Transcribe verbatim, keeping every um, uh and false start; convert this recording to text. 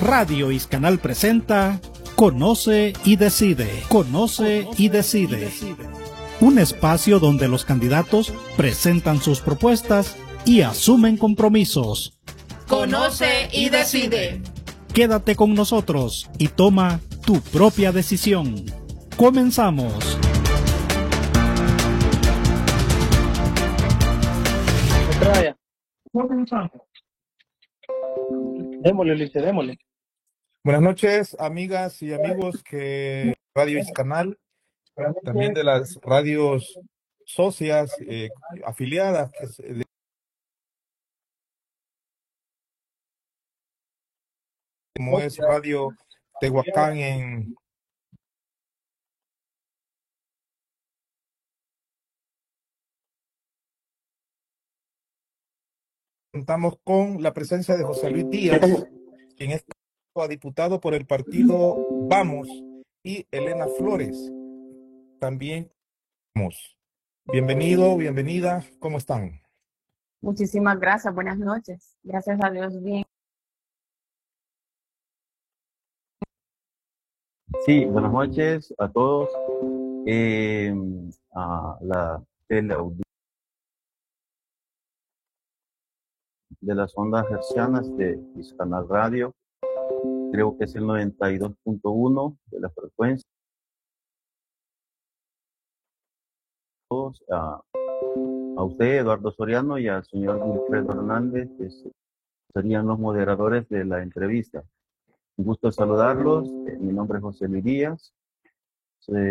Radio Iscanal presenta Conoce y Decide. Conoce y Decide. Un espacio donde los candidatos presentan sus propuestas y asumen compromisos. Conoce y Decide. Quédate con nosotros y toma tu propia decisión. Comenzamos. Comenzamos. Démosle, Ulises, démosle. Buenas noches, amigas y amigos que Radio Iscanal, también de las radios socias eh, afiliadas, que es, de, como es Radio Tehuacán en contamos con la presencia de José Luis Díaz, quien es diputado por el partido Vamos, y Elena Flores, también Vamos. Bienvenido, bienvenida, ¿cómo están? Muchísimas gracias, buenas noches. Gracias a Dios, bien. Sí, buenas noches a todos. Eh, a la teleaudiencia de las ondas hercianas de Iscanal Radio, creo que es el noventa y dos punto uno de la frecuencia. A, a usted, Eduardo Soriano, y al señor Wilfredo Hernández, que serían los moderadores de la entrevista. Un gusto saludarlos. Eh, mi nombre es José Luis Díaz. Eh,